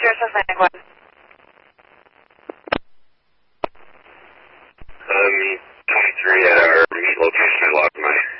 address of 91? 23 at our meet location in Lockmine.